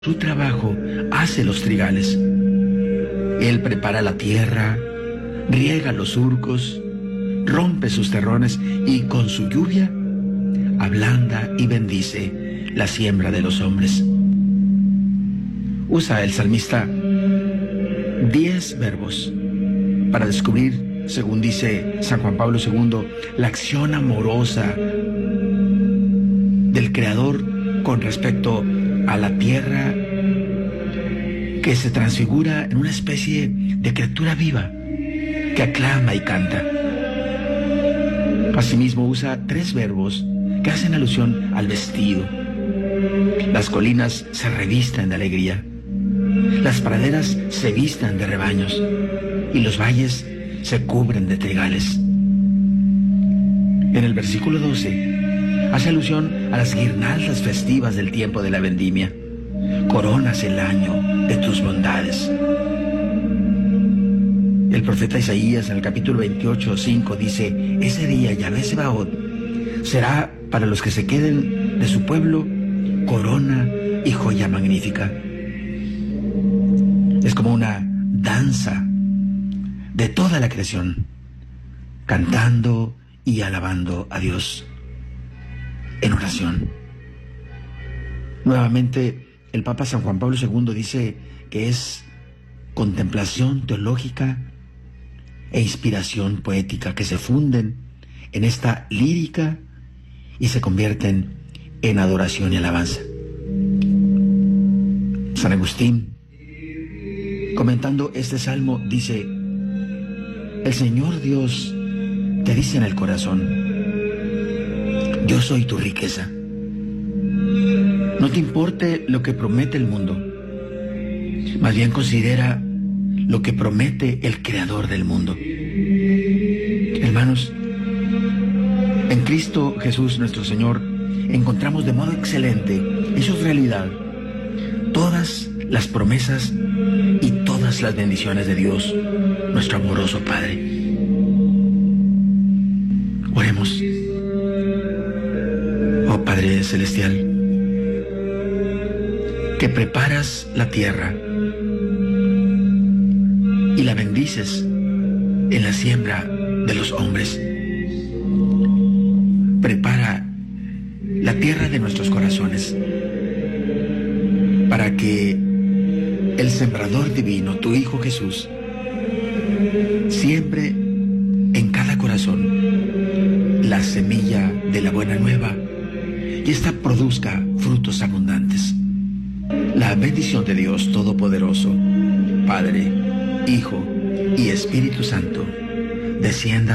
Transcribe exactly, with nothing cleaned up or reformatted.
su trabajo hace los trigales. Él prepara la tierra, riega los surcos, rompe sus terrones y con su lluvia ablanda y bendice la siembra de los hombres. Usa el salmista diez verbos para descubrir, según dice San Juan Pablo segundo, la acción amorosa del Creador con respecto a la tierra, que se transfigura en una especie de criatura viva que aclama y canta. Asimismo usa tres verbos que hacen alusión al vestido. Las colinas se revisten de alegría, las praderas se vistan de rebaños y los valles se cubren de trigales. En el versículo doce hace alusión a las guirnaldas festivas del tiempo de la vendimia. Coronas el año de tus bondades. El profeta Isaías en el capítulo veintiocho, cinco dice: ese día Yahvé Sebaot será para los que se queden de su pueblo corona y joya magnífica. Es como una danza de toda la creación, cantando y alabando a Dios en oración. Nuevamente, el Papa San Juan Pablo segundo dice que es contemplación teológica e inspiración poética que se funden en esta lírica y se convierten en adoración y alabanza. San Agustín, comentando este salmo, dice: el Señor Dios te dice en el corazón: yo soy tu riqueza. No te importe lo que promete el mundo, más bien considera lo que promete el Creador del mundo. Hermanos, en Cristo Jesús nuestro Señor encontramos de modo excelente, eso es realidad, todas las promesas y todas las bendiciones de Dios, nuestro amoroso Padre. Oremos. Oh Padre Celestial, que preparas la tierra y la bendices en la siembra de los hombres. Prepara la tierra de nuestros corazones para que el sembrador divino, tu Hijo Jesús, siembre en cada corazón la semilla de la buena nueva y ésta produzca frutos abundantes. La bendición de Dios Todopoderoso, Padre, Hijo y Espíritu Santo, descienda